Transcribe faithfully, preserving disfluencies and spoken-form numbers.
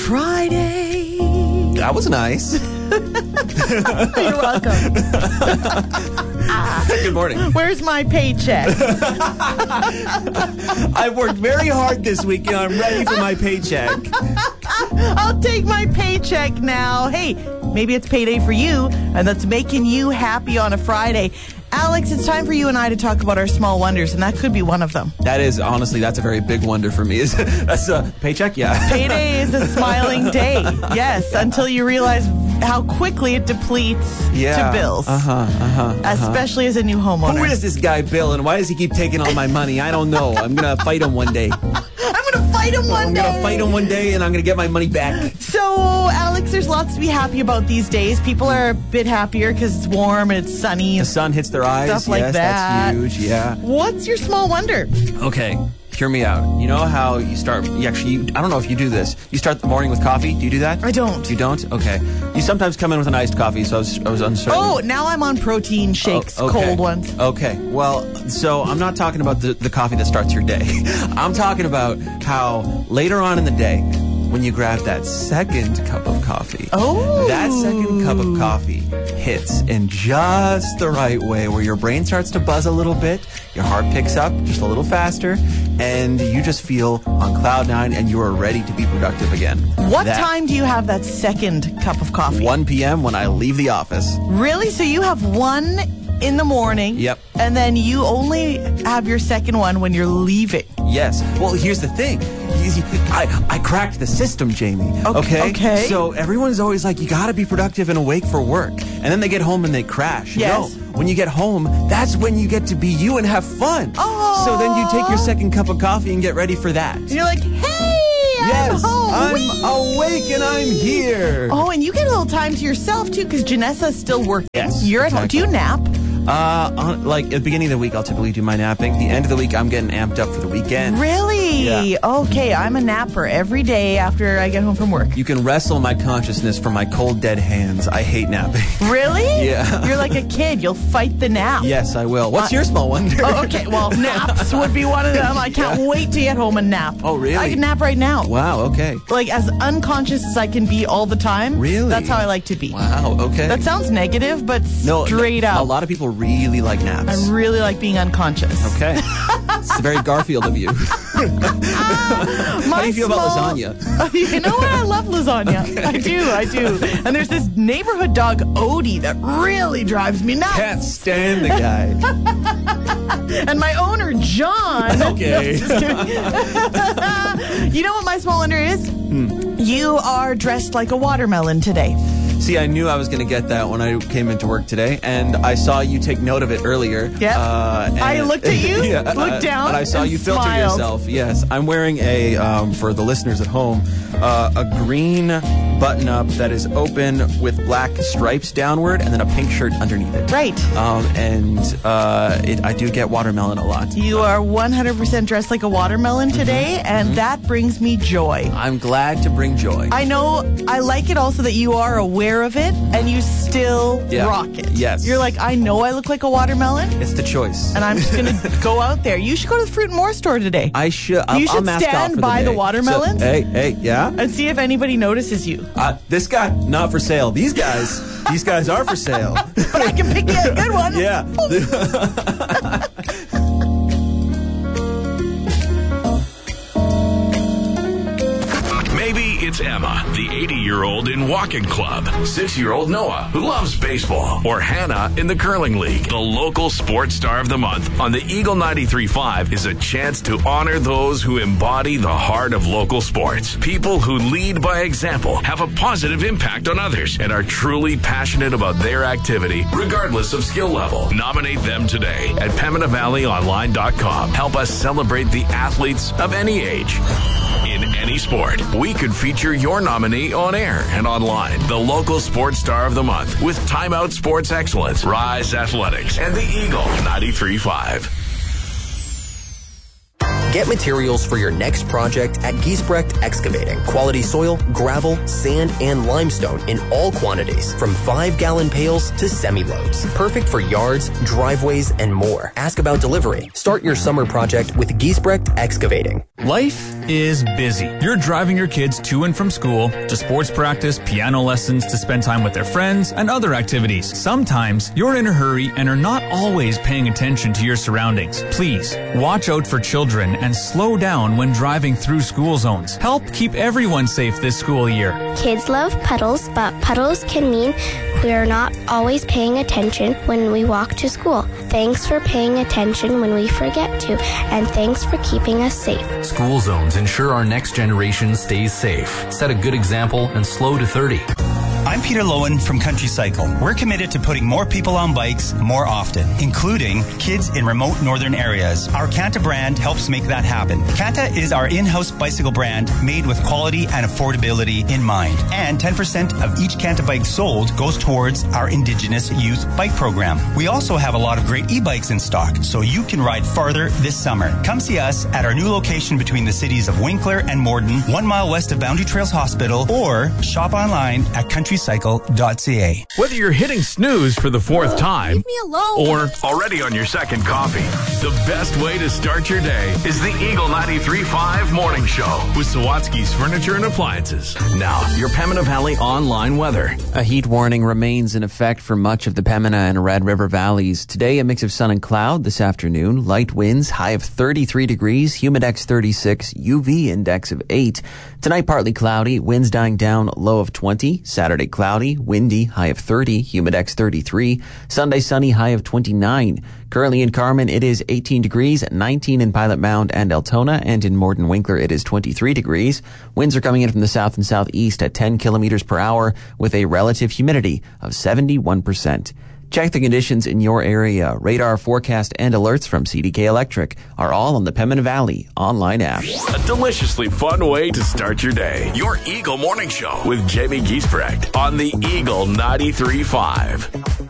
Friday. That was nice. You're welcome. Good morning. Where's my paycheck? I've worked very hard this week and I'm ready for my paycheck. I'll take my paycheck now. Hey, maybe it's payday for you, and that's making you happy on a Friday. Alex, it's time for you and I to talk about our small wonders, and that could be one of them. That is, honestly, that's a very big wonder for me. Is That's a paycheck? Yeah. Payday is a smiling day. Yes, until you realize how quickly it depletes Yeah. to bills. Uh-huh, uh-huh, uh-huh. Especially as a new homeowner. Who is this guy, Bill, and why does he keep taking all my money? I don't know. I'm going to fight him one day. I'm going to fight him one I'm day. going to fight him one day, and I'm going to get my money back. So, Alex, there's lots to be happy about these days. People are a bit happier because it's warm and it's sunny. The sun hits their eyes. Stuff like yes, that. That's huge, yeah. What's your small wonder? Okay, hear me out. You know how you start, you actually, you, I don't know if you do this. You start the morning with coffee. Do you do that? I don't. You don't? Okay. You sometimes come in with an iced coffee, so I was, I was uncertain. Oh, now I'm on protein shakes, Oh, okay. cold ones. Okay. Well, so I'm not talking about the, the coffee that starts your day. I'm talking about how later on in the day, when you grab that second cup of coffee, Oh. that second cup of coffee hits in just the right way where your brain starts to buzz a little bit, your heart picks up just a little faster, and you just feel on cloud nine and you are ready to be productive again. What That- time do you have that second cup of coffee? one p.m. when I leave the office. Really? So you have one in the morning. Yep. And then you only have your second one when you're leaving. Yes. Well, here's the thing. You- you- I, I cracked the system, Jamie. Okay, okay. So everyone's always like, you got to be productive and awake for work. And then they get home and they crash. Yes. No. When you get home, that's when you get to be you and have fun. Oh. So then you take your second cup of coffee and get ready for that. And you're like, hey, Yes. I'm home. I'm Whee! awake and I'm here. Oh, and you get a little time to yourself, too, because Janessa's still working. Yes, You're at home. Do you nap? Uh, on, like at the beginning of the week, I'll typically do my napping. The end of the week, I'm getting amped up for the weekend. Really? Yeah. Okay, I'm a napper every day after I get home from work. You can wrestle my consciousness from my cold, dead hands. I hate napping. Really? Yeah. You're like a kid. You'll fight the nap. Yes, I will. What's Uh, your small wonder? Oh, okay. Well, naps would be one of them. I can't Yeah. wait to get home and nap. Oh, really? I can nap right now. Wow, okay. Like, as unconscious as I can be all the time. Really? That's how I like to be. Wow, okay. That sounds negative, but no, straight no, up. A lot of people really like naps. I really like being unconscious. Okay. It's very Garfield of you. How do you feel about lasagna? You know what? I love lasagna. I do, I do. And there's this neighborhood dog, Odie, that really drives me nuts. Can't stand the guy. And my owner, John. Okay. No, just kidding. You know what my small wonder is? Hmm. You are dressed like a watermelon today. See, I knew I was going to get that when I came into work today, and I saw you take note of it earlier. Yep. Uh, and- I looked at you, yeah, looked uh, down, and I saw and you filter smiled. yourself. Yes, I'm wearing a, um, for the listeners at home, uh, a green button-up that is open with black stripes downward, and then a pink shirt underneath it. Right. Um, and uh, it, I do get watermelon a lot. You are one hundred percent dressed like a watermelon today, Mm-hmm. and that brings me joy. I'm glad to bring joy. I know, I like it also that you are aware of it, and you still Yeah. rock it. Yes. You're like, I know I look like a watermelon, It's the choice. and I'm just going to go out there. You should go to the Fruit and More store today. I should. I'll, You I'll should mask off stand for by the, the day. watermelons. So, hey, hey, yeah. And see if anybody notices you. Uh, this guy, not for sale. These guys, these guys are for sale. But I can pick you a good one. Yeah. Maybe it's Emma, the eighty-year-old in walking club, six-year-old Noah, who loves baseball, or Hannah in the curling league. The local sports star of the month on the Eagle ninety-three point five is a chance to honor those who embody the heart of local sports. People who lead by example, have a positive impact on others, and are truly passionate about their activity, regardless of skill level. Nominate them today at Pembina Valley Online dot com. Help us celebrate the athletes of any age. In any sport, we could feature your nominee on air and online. The local sports star of the month with Time Out Sports Excellence, Rise Athletics, and the Eagle ninety-three point five. Get materials for your next project at Giesbrecht Excavating. Quality soil, gravel, sand, and limestone in all quantities, from five-gallon pails to semi-loads. Perfect for yards, driveways, and more. Ask about delivery. Start your summer project with Giesbrecht Excavating. Life is busy. You're driving your kids to and from school, to sports practice, piano lessons, to spend time with their friends, and other activities. Sometimes you're in a hurry and are not always paying attention to your surroundings. Please, watch out for children and slow down when driving through school zones. Help keep everyone safe this school year. Kids love puddles, but puddles can mean we're not always paying attention when we walk to school. Thanks for paying attention when we forget to, and thanks for keeping us safe. School zones ensure our next generation stays safe. Set a good example and slow to thirty. I'm Peter Lowen from Country Cycle. We're committed to putting more people on bikes more often, including kids in remote northern areas. Our Kanta brand helps make that happen. Kanta is our in-house bicycle brand made with quality and affordability in mind. And ten percent of each Kanta bike sold goes towards our Indigenous Youth Bike Program. We also have a lot of great e-bikes in stock, so you can ride farther this summer. Come see us at our new location between the cities of Winkler and Morden, one mile west of Boundary Trails Hospital, or shop online at country cycle dot c a. Whether you're hitting snooze for the fourth time Leave me alone. or already on your second coffee, the best way to start your day is the Eagle ninety-three point five Morning Show with Sawatsky's Furniture and Appliances. Now, your Pembina Valley online weather. A heat warning remains in effect for much of the Pembina and Red River valleys. Today, a mix of sun and cloud. This afternoon, light winds, high of thirty-three degrees, humidex thirty-six, U V index of eight. Tonight, partly cloudy, winds dying down, low of twenty. Saturday, cloudy, windy, high of thirty, humidex thirty-three. Sunday, sunny, high of twenty-nine. Currently in Carmen, it is eighteen degrees, nineteen in Pilot Mound and Altona, and in Morden Winkler, it is twenty-three degrees. Winds are coming in from the south and southeast at ten kilometers per hour with a relative humidity of seventy-one percent. Check the conditions in your area. Radar forecast and alerts from C D K Electric are all on the Pembina Valley online app. A deliciously fun way to start your day. Your Eagle Morning Show with Jamie Giesbrecht on the Eagle ninety-three point five.